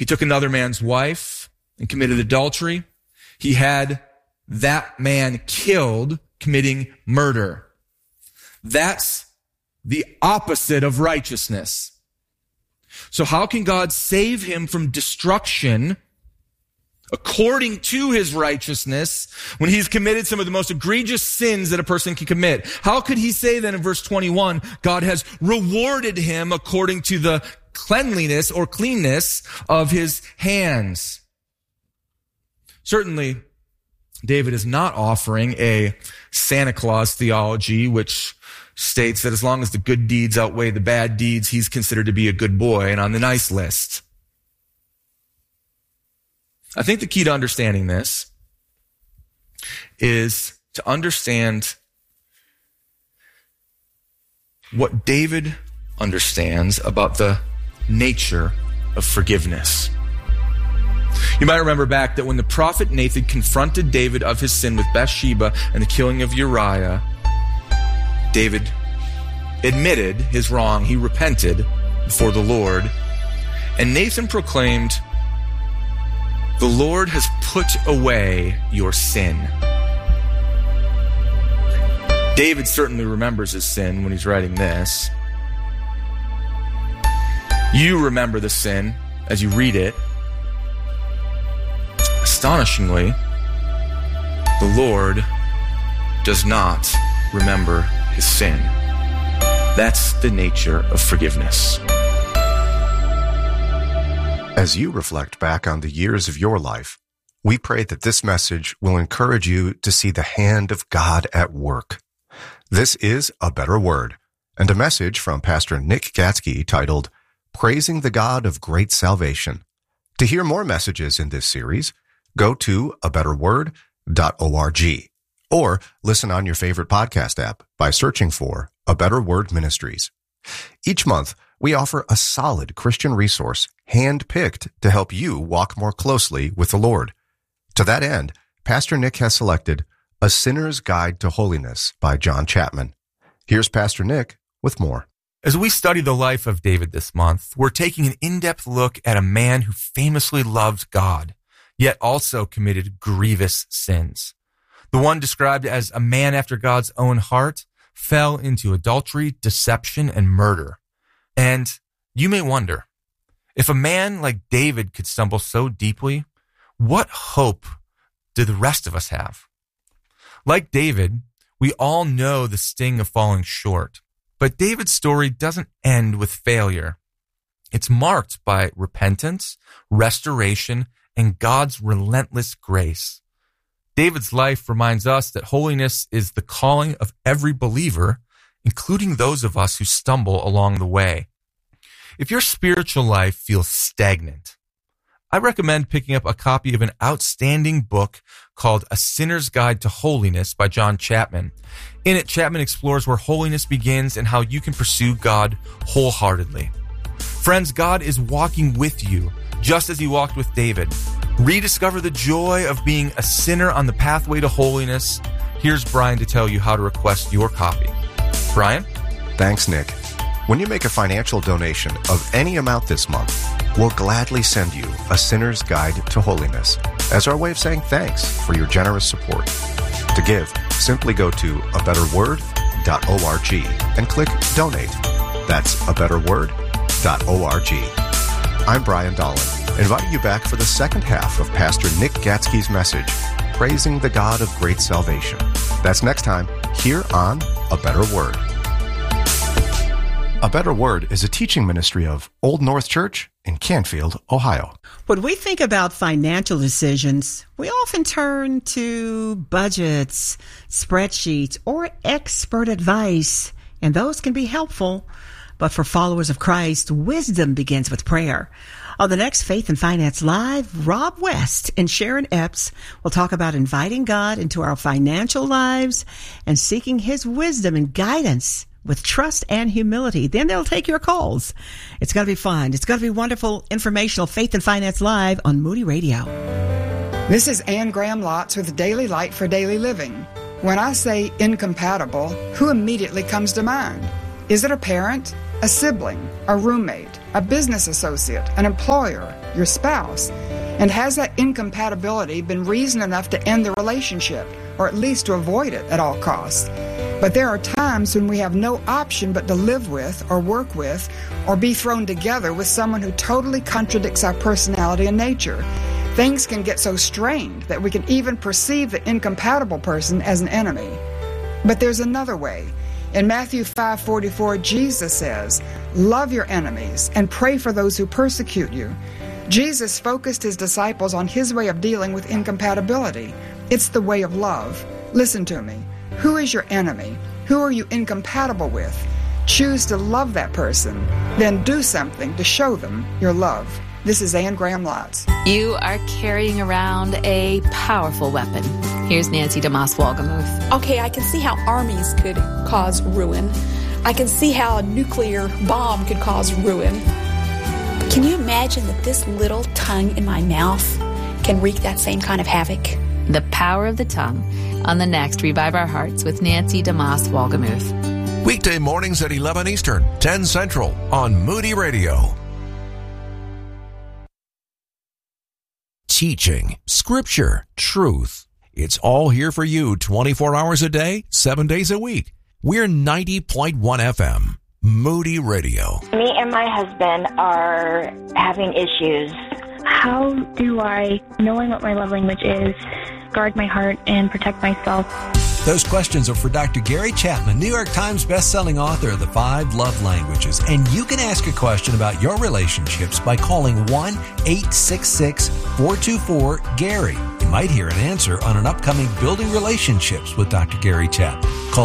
He took another man's wife and committed adultery. He had that man killed, committing murder. That's the opposite of righteousness. So how can God save him from destruction according to his righteousness when he's committed some of the most egregious sins that a person can commit? How could he say then in verse 21, God has rewarded him according to the cleanliness or cleanness of his hands? Certainly, David is not offering a Santa Claus theology, which states that as long as the good deeds outweigh the bad deeds, he's considered to be a good boy and on the nice list. I think the key to understanding this is to understand what David understands about the nature of forgiveness. You might remember back that when the prophet Nathan confronted David of his sin with Bathsheba and the killing of Uriah, David admitted his wrong. He repented before the Lord. And Nathan proclaimed, "The Lord has put away your sin." David certainly remembers his sin when he's writing this. You remember the sin as you read it. Astonishingly, the Lord does not remember his sin. That's the nature of forgiveness. As you reflect back on the years of your life, we pray that this message will encourage you to see the hand of God at work. This is A Better Word, and a message from Pastor Nick Gatzke titled, Praising the God of Great Salvation. To hear more messages in this series, go to abetterword.org or listen on your favorite podcast app by searching for A Better Word Ministries. Each month, we offer a solid Christian resource hand-picked to help you walk more closely with the Lord. To that end, Pastor Nick has selected A Sinner's Guide to Holiness by John Chapman. Here's Pastor Nick with more. As we study the life of David this month, we're taking an in-depth look at a man who famously loved God, yet also committed grievous sins. The one described as a man after God's own heart fell into adultery, deception, and murder. And you may wonder, if a man like David could stumble so deeply, what hope do the rest of us have? Like David, we all know the sting of falling short. But David's story doesn't end with failure. It's marked by repentance, restoration, and God's relentless grace. David's life reminds us that holiness is the calling of every believer, including those of us who stumble along the way. If your spiritual life feels stagnant, I recommend picking up a copy of an outstanding book called A Sinner's Guide to Holiness by John Chapman. In it, Chapman explores where holiness begins and how you can pursue God wholeheartedly. Friends, God is walking with you, just as he walked with David. Rediscover the joy of being a sinner on the pathway to holiness. Here's Brian to tell you how to request your copy. Brian? Thanks, Nick. When you make a financial donation of any amount this month, we'll gladly send you A Sinner's Guide to Holiness as our way of saying thanks for your generous support. To give, simply go to abetterword.org and click Donate. That's abetterword.org. I'm Brian Dolan, inviting you back for the second half of Pastor Nick Gatzke's message, Praising the God of Great Salvation. That's next time, here on A Better Word. A Better Word is a teaching ministry of Old North Church in Canfield, Ohio. When we think about financial decisions, we often turn to budgets, spreadsheets, or expert advice, and those can be helpful. But for followers of Christ, wisdom begins with prayer. On the next Faith and Finance Live, Rob West and Sharon Epps will talk about inviting God into our financial lives and seeking his wisdom and guidance with trust and humility. Then they'll take your calls. It's going to be fun. It's going to be wonderful, informational Faith and Finance Live on Moody Radio. This is Ann Graham Lotz with Daily Light for Daily Living. When I say incompatible, who immediately comes to mind? Is it a parent, a sibling, a roommate, a business associate, an employer, your spouse? And has that incompatibility been reason enough to end the relationship, or at least to avoid it at all costs? But there are times when we have no option but to live with, or work with, or be thrown together with someone who totally contradicts our personality and nature. Things can get so strained that we can even perceive the incompatible person as an enemy. But there's another way. In Matthew 5:44, Jesus says, "Love your enemies and pray for those who persecute you." Jesus focused his disciples on his way of dealing with incompatibility. It's the way of love. Listen to me. Who is your enemy? Who are you incompatible with? Choose to love that person. Then do something to show them your love. This is Anne Graham Lotz. You are carrying around a powerful weapon. Here's Nancy DeMoss Wolgemuth. Okay, I can see how armies could cause ruin. I can see how a nuclear bomb could cause ruin. But can you imagine that this little tongue in my mouth can wreak that same kind of havoc? The power of the tongue. On the next Revive Our Hearts with Nancy DeMoss Wolgemuth. Weekday mornings at 11 Eastern, 10 Central on Moody Radio. Teaching, scripture, truth. It's all here for you 24 hours a day, 7 days a week. We're 90.1 FM, Moody Radio. Me and my husband are having issues. How do I, knowing what my love language is, guard my heart and protect myself? Those questions are for Dr. Gary Chapman, New York Times bestselling author of The 5 Love Languages. And you can ask a question about your relationships by calling 1-866-424-GARY. You might hear an answer on an upcoming Building Relationships with Dr. Gary Chapman. Call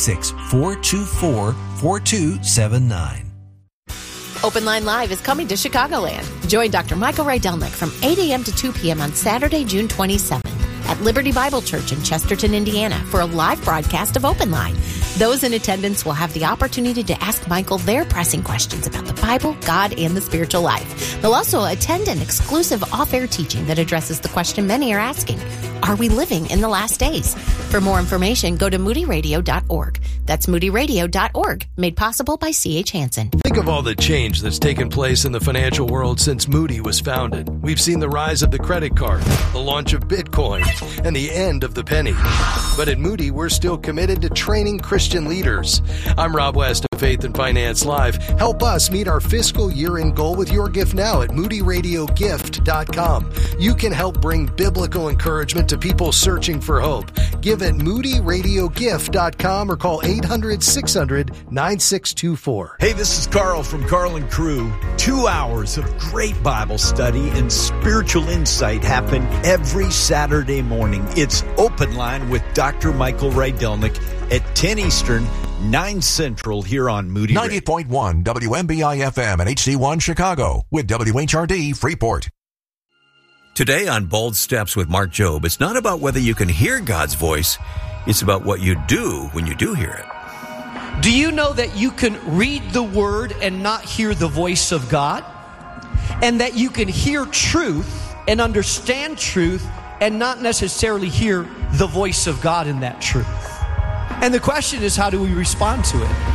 866-424-4279. Open Line Live is coming to Chicagoland. Join Dr. Michael Rydelnik from 8 a.m. to 2 p.m. on Saturday, June 27th. At Liberty Bible Church in Chesterton, Indiana, for a live broadcast of Open Line. Those in attendance will have the opportunity to ask Michael their pressing questions about the Bible, God, and the spiritual life. They'll also attend an exclusive off-air teaching that addresses the question many are asking: are we living in the last days? For more information, go to moodyradio.org. That's moodyradio.org, made possible by C.H. Hansen. Think of all the change that's taken place in the financial world since Moody was founded. We've seen the rise of the credit card, the launch of Bitcoin, and the end of the penny. But at Moody, we're still committed to training Christian leaders. I'm Rob West of Faith and Finance Live. Help us meet our fiscal year-end goal with your gift now at moodyradiogift.com. You can help bring biblical encouragement to people searching for hope. Give at moodyradiogift.com or call 800-600-9624. Hey, this is Carl from Carl and Crew. 2 hours of great Bible study and spiritual insight happen every Saturday morning. It's Open Line with Dr. Michael Rydelnik at 10 Eastern, 9 Central here on Moody 90.1 WMBI-FM and HD1 Chicago with WHRD Freeport. Today on Bold Steps with Mark Jobe, it's not about whether you can hear God's voice, it's about what you do when you do hear it. Do you know that you can read the Word and not hear the voice of God? And that you can hear truth and understand truth and not necessarily hear the voice of God in that truth? And the question is, how do we respond to it?